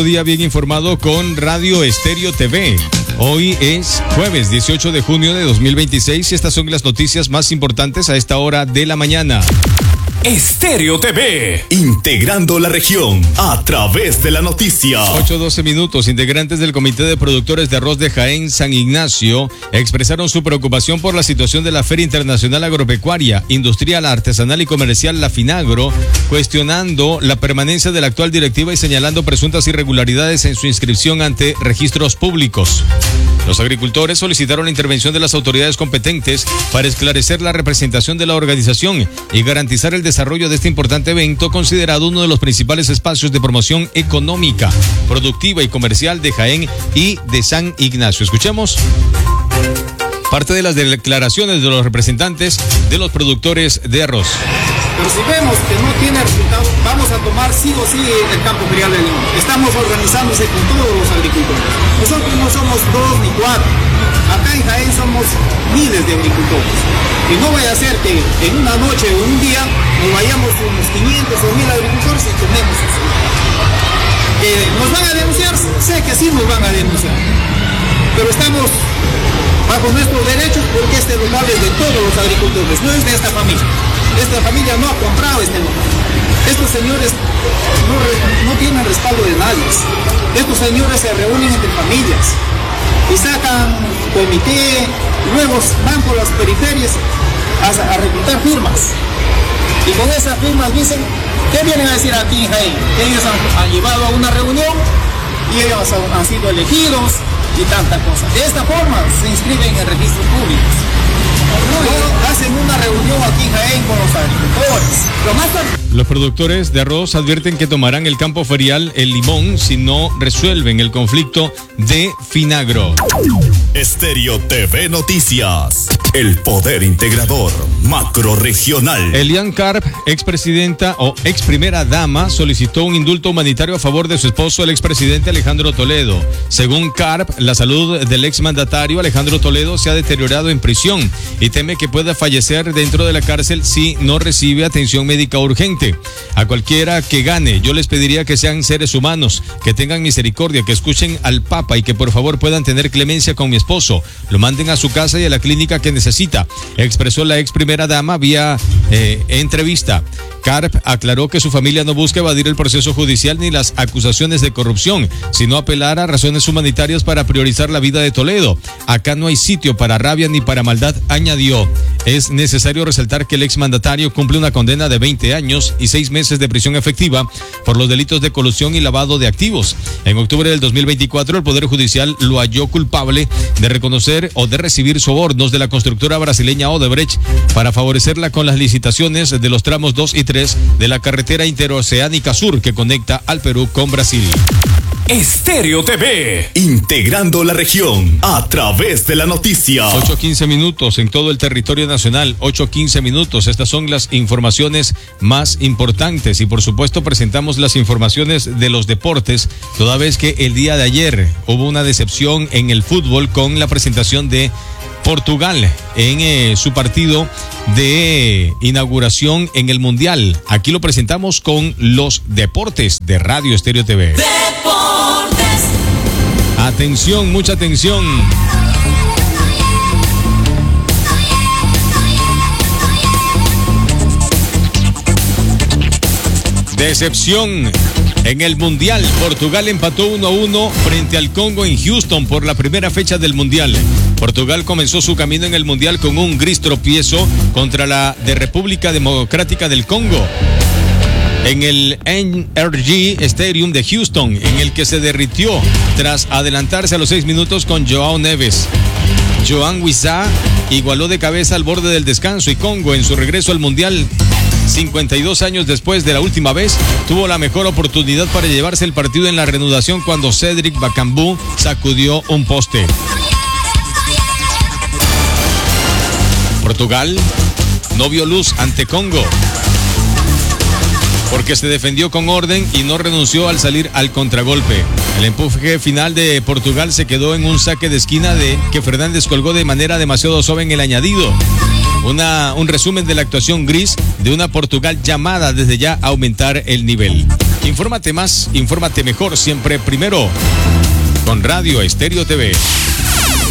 Día bien informado con Radio Estéreo TV. Hoy es jueves 18 de junio de 2026 y estas son las noticias más importantes a esta hora de la mañana. Estéreo TV, integrando la región a través de la noticia. 8:12 minutos. Integrantes del Comité de Productores de Arroz de Jaén San Ignacio expresaron su preocupación por la situación de la Feria Internacional Agropecuaria, Industrial, Artesanal y Comercial La Finagro, cuestionando la permanencia de la actual directiva y señalando presuntas irregularidades en su inscripción ante registros públicos. Los agricultores solicitaron la intervención de las autoridades competentes para esclarecer la representación de la organización y garantizar el desarrollo de este importante evento, considerado uno de los principales espacios de promoción económica, productiva y comercial de Jaén y de San Ignacio. Escuchemos parte de las declaraciones de los representantes de los productores de arroz. Pero si vemos que no tiene resultados, vamos a tomar sí o sí el campo ferial de León. Estamos organizándose con todos los agricultores. Nosotros no somos 2 ni 4. Acá en Jaén somos miles de agricultores. Y no vaya a ser que en una noche o un día nos vayamos unos 500 o 1000 agricultores y tomemos eso. ¿Nos van a denunciar? Sé que sí nos van a denunciar. Pero estamos bajo nuestros derechos porque este local es de todos los agricultores, no es de esta familia. Esta familia no ha comprado este local. Estos señores no tienen respaldo de nadie. Estos señores se reúnen entre familias y sacan comité, luego van por las periferias a reclutar firmas. Y con esas firmas dicen, ¿qué vienen a decir aquí en Jaén? Ellos han llevado a una reunión y ellos han sido elegidos y tanta cosa. De esta forma se inscriben en registros públicos. No hacen una reunión aquí en Jaén con los agricultores. Los productores de arroz advierten que tomarán el campo ferial El Limón si no resuelven el conflicto de Finagro. Estéreo TV Noticias, el poder integrador macrorregional. Elian Carp, expresidenta o ex primera dama, solicitó un indulto humanitario a favor de su esposo, el expresidente Alejandro Toledo. Según Carp, la salud del exmandatario Alejandro Toledo se ha deteriorado en prisión y teme que pueda fallecer dentro de la cárcel si no recibe atención médica urgente. A cualquiera que gane, yo les pediría que sean seres humanos, que tengan misericordia, que escuchen al Papa y que por favor puedan tener clemencia con mi esposo. Lo manden a su casa y a la clínica que necesita, expresó la ex primera dama vía entrevista. Carp aclaró que su familia no busca evadir el proceso judicial ni las acusaciones de corrupción, sino apelar a razones humanitarias para priorizar la vida de Toledo. Acá no hay sitio para rabia ni para maldad, añadió. Es necesario resaltar que el exmandatario cumple una condena de 20 años y 6 meses de prisión efectiva por los delitos de colusión y lavado de activos. En octubre del 2024, el Poder Judicial lo halló culpable de reconocer o de recibir sobornos de la constructora brasileña Odebrecht para favorecerla con las licitaciones de los tramos 2 y 3 de la carretera interoceánica sur que conecta al Perú con Brasil. Estéreo TV, integrando la región a través de la noticia. 8:15 minutos en todo el territorio nacional, 8:15 minutos. Estas son las informaciones más importantes y por supuesto presentamos las informaciones de los deportes, toda vez que el día de ayer hubo una decepción en el fútbol con la presentación de Portugal en su partido de inauguración en el Mundial. Aquí lo presentamos con los deportes de Radio Estéreo TV. Deportes. Atención, mucha atención. Decepción en el Mundial. Portugal empató 1-1 frente al Congo en Houston por la primera fecha del Mundial. Portugal comenzó su camino en el Mundial con un gris tropiezo contra la de República Democrática del Congo en el NRG Stadium de Houston, en el que se derritió tras adelantarse a los 6 minutos con João Neves. Joan Wissa igualó de cabeza al borde del descanso y Congo, en su regreso al Mundial 52 años después de la última vez, tuvo la mejor oportunidad para llevarse el partido en la reanudación cuando Cédric Bakambu sacudió un poste. Portugal no vio luz ante Congo porque se defendió con orden y no renunció al salir al contragolpe. El empuje final de Portugal se quedó en un saque de esquina que Fernández colgó de manera demasiado suave en el añadido. Un resumen de la actuación gris de una Portugal llamada desde ya a aumentar el nivel. Infórmate más, infórmate mejor, siempre primero con Radio Estéreo TV.